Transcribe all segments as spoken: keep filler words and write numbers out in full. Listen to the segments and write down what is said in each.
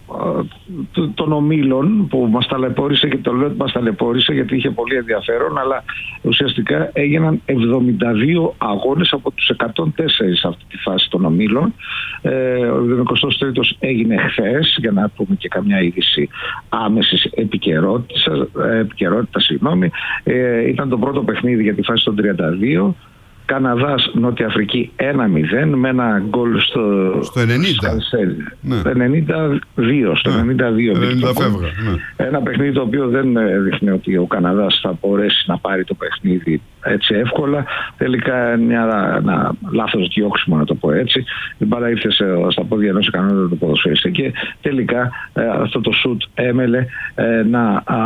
των ομίλων που μας ταλαιπώρησε, και το λέω ότι μας ταλαιπώρησε γιατί είχε πολύ ενδιαφέρον, αλλά ουσιαστικά έγιναν εβδομήντα δύο αγώνες από τους εκατόν τέσσερα σε αυτή τη φάση των ομίλων. Ε, ο εβδομηκοστός τρίτος έγινε χθες, για να πούμε και καμιά είδηση άμεσης επικαιρότητας, επικαιρότητα, συγγνώμη. Ε, ήταν το πρώτο παιχνίδι για τη φάση των τριάντα δύο. Καναδάς Νότια Αφρική ένα μηδέν με ένα γκολ στο, στο ενενήντα. Ναι. ενενήντα δύο, στο ναι. ενενήντα δύο. ενενήντα φεύγα, ναι. Ένα παιχνίδι το οποίο δεν δείχνει ότι ο Καναδάς θα μπορέσει να πάρει το παιχνίδι έτσι εύκολα. Τελικά μια, ένα λάθος διώξιμο, να το πω έτσι. Η μπάλα ήρθε στα πόδια ενός ικανότητας του ποδοσφαιριστή και τελικά ε, αυτό το σουτ έμελε ε, να, α,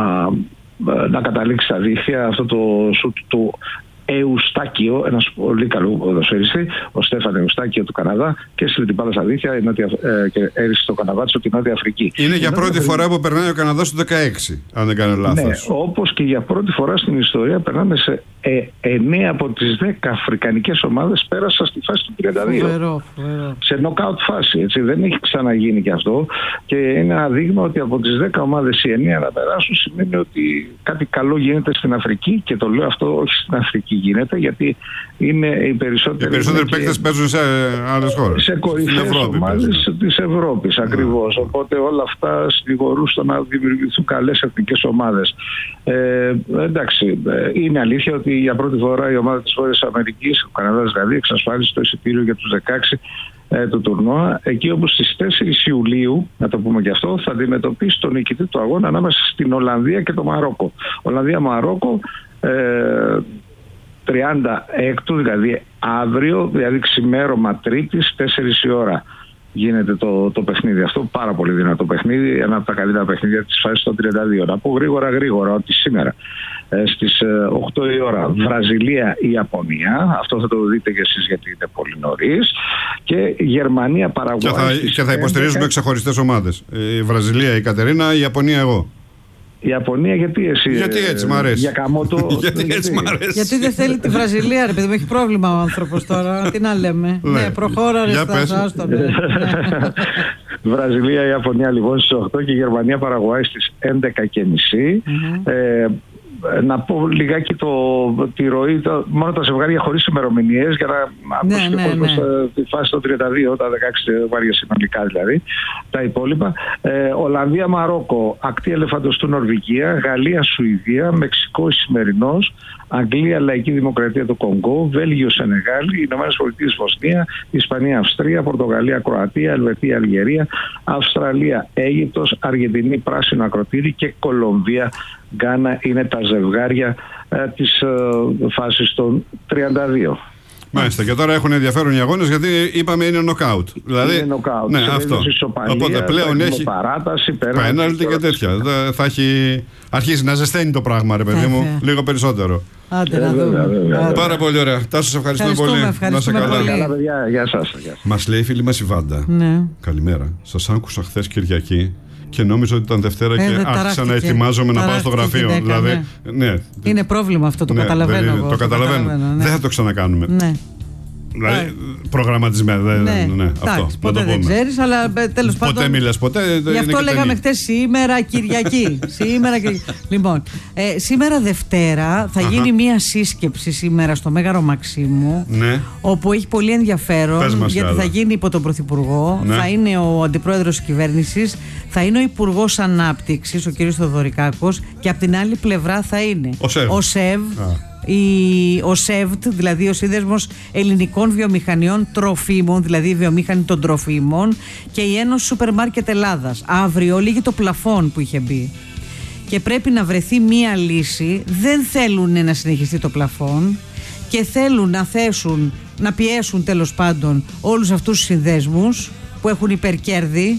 να καταλήξει στα δίχτυα. Αυτό το σουτ του Εουστάκιο, ένας πολύ καλό ποδοσφαιριστή, ο Στέφαν Εουστάκιο του Καναδά, και έστειλε την μπάλα στα δίχτυα ε, και έρισε το Καναδάτσο τη Νότια Αφρική. Είναι για πρώτη Νότια... φορά που περνάει ο Καναδάς στο δεκαέξι, αν δεν κάνω λάθος. Ναι, όπως και για πρώτη φορά στην ιστορία περνάμε σε ε, εννέα από τις δέκα αφρικανικές ομάδες πέρασαν στη φάση του τριάντα δύο. Φοβερό, φοβερό. Σε νοκάουτ φάση, έτσι. Δεν έχει ξαναγίνει και αυτό. Και είναι ένα δείγμα ότι από τις δέκα ομάδες οι εννέα να περάσουν σημαίνει ότι κάτι καλό γίνεται στην Αφρική, και το λέω αυτό όχι στην Αφρική γίνεται, γιατί είναι οι περισσότεροι. Οι περισσότεροι παίκτες παίζουν σε άλλες χώρες. Σε κορυφαίες ομάδες της Ευρώπης, ακριβώς. Yeah. Οπότε όλα αυτά συνηγορούν στο να δημιουργηθούν καλές εθνικές ομάδες. Ε, εντάξει, είναι αλήθεια ότι για πρώτη φορά η ομάδα της Βόρειας Αμερικής, ο Καναδάς δηλαδή, εξασφάλισε το εισιτήριο για τους δεκαέξι ε, του τουρνουά. Εκεί όπως στις τέσσερις Ιουλίου, να το πούμε και αυτό, θα αντιμετωπίσει τον νικητή του αγώνα ανάμεσα στην Ολλανδία και το Μαρόκο. Ολλανδία-Μαρόκο. Ε, τριάντα έξι, δηλαδή αύριο, δηλαδή ξημέρωμα Τρίτης, τέσσερις η ώρα γίνεται το, το παιχνίδι αυτό. Πάρα πολύ δυνατό παιχνίδι, ένα από τα καλύτερα παιχνίδια της φάσης των τριάντα δύο. Να πω γρήγορα γρήγορα ότι σήμερα ε, στις ε, οκτώ η ώρα Βραζιλία-Ιαπωνία, αυτό θα το δείτε και εσείς γιατί είναι πολύ νωρίς, και Γερμανία-Παραγουάη. Και θα, και θα υποστηρίζουμε ξεχωριστές ομάδες. Η Βραζιλία η Κατερίνα, η Ιαπωνία εγώ. Η Ιαπωνία, γιατί εσύ. Γιατί έτσι μ' αρέσει. Για καμότο. γιατί έτσι μ' αρέσει. Γιατί δεν θέλει τη Βραζιλία, ρε παιδί μου, έχει πρόβλημα ο άνθρωπος τώρα. Τι να λέμε. Ναι, προχώρα, ρε Στάσο. Βραζιλία, Ιαπωνία λοιπόν στις οκτώ και Γερμανία, Παραγουάη στις έντεκα και μισή. Να πω λιγάκι το, τη ροή, το, μόνο τα ζευγάρια χωρίς ημερομηνίες, για να ακούσει ναι, και ο κόσμος ναι, ναι. τη φάση των τριάντα δύο, τα δεκαέξι ζευγάρια συνολικά δηλαδή, τα υπόλοιπα. Ε, Ολλανδία-Μαρόκο, ακτή Ελεφαντοστού Νορβηγία, Γαλλία-Σουηδία, Μεξικό Ισημερινός, Αγγλία Λαϊκή Δημοκρατία του Κονγκό, Βέλγιο-Σενεγάλη, Ηνωμένες Πολιτείες Βοσνία, Ισπανία-Αυστρία, Πορτογαλία-Κροατία, Ελβετία-Αλγερία, Αυστραλία-Αίγυπτος, Αργεντινή Πράσινο Ακροτήρι και Κολομβία Γκάνα είναι τα ζευγάρια ε, της ε, φάσης των τριάντα δύο. Μάλιστα, και τώρα έχουν ενδιαφέρον οι αγώνες γιατί είπαμε είναι νοκάουτ. Δηλαδή, είναι νοκάουτ. Ναι, αυτό. Ισοπαλία, οπότε πλέον έχει παράταση, πέναλτι και τέτοια. Θα έχει αρχίσει να ζεσταίνει το πράγμα, ρε παιδί μου, λίγο περισσότερο. Άντε να δούμε. Πάρα πολύ ωραία. Τάσο, σε ευχαριστούμε πολύ. Να σε καλά. Καλά, παιδιά. Γεια σας. Μας λέει η φίλη μας η Βάντα. Ναι. Καλημέρα. Σας άκουσα χθες Κυριακή και νόμιζα ότι ήταν Δευτέρα ε, και άρχισα να ετοιμάζομαι να πάω στο γραφείο. Γυναίκα, δηλαδή, ναι. Ναι. Είναι πρόβλημα αυτό, το ναι, καταλαβαίνω. Δεν, εγώ, το καταλαβαίνω. καταλαβαίνω ναι. Δεν θα το ξανακάνουμε. Ναι. Δηλαδή, yeah. προγραμματισμένο. Ναι, ναι, ναι, αυτό. Ποτέ δεν ξέρεις, αλλά τέλος πάντων. Ποτέ μιλάς, ποτέ. Γι' αυτό λέγαμε χτες σήμερα Κυριακή. σήμερα Κυριακή. Λοιπόν, ε, σήμερα Δευτέρα θα γίνει μία σύσκεψη σήμερα στο Μέγαρο Μαξίμου. Ναι. Όπου έχει πολύ ενδιαφέρον. Γιατί άλλα. Θα γίνει υπό τον Πρωθυπουργό. Ναι. Θα είναι ο Αντιπρόεδρος της Κυβέρνησης. Θα είναι ο Υπουργός Ανάπτυξης, ο κ. Θοδωρικάκος. Και από την άλλη πλευρά θα είναι ο ΣΕΒ. Η, ο ΣΕΒΤ, δηλαδή ο Σύνδεσμος Ελληνικών Βιομηχανιών Τροφίμων, δηλαδή η βιομήχανη των τροφίμων, και η Ένωση Σούπερ Μάρκετ Ελλάδας. Αύριο λύγει το πλαφόν που είχε μπει και πρέπει να βρεθεί μία λύση. Δεν θέλουν να συνεχιστεί το πλαφόν και θέλουν να θέσουν, να πιέσουν τέλος πάντων όλους αυτούς τους συνδέσμους που έχουν υπερκέρδη.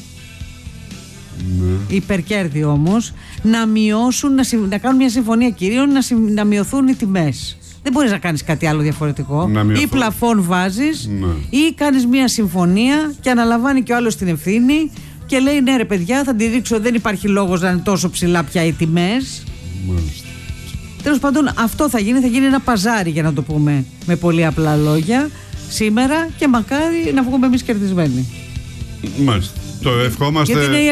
Ναι. Υπερκέρδη όμως, να μειώσουν, να, να κάνουν μια συμφωνία κυρίων, να, συμ, να μειωθούν οι τιμές. Δεν μπορείς να κάνεις κάτι άλλο διαφορετικό. Ή πλαφόν βάζεις, ναι. ή κάνεις μια συμφωνία και αναλαμβάνει και ο άλλος την ευθύνη και λέει ναι ρε παιδιά, θα τη ρίξω, δεν υπάρχει λόγος να είναι τόσο ψηλά πια οι τιμές. Μάλιστα. Τέλος πάντων, αυτό θα γίνει, θα γίνει ένα παζάρι, για να το πούμε με πολύ απλά λόγια, σήμερα, και μακάρι να βγούμε εμείς κερδισμένοι. Μάλιστα. Το ευχόμαστε.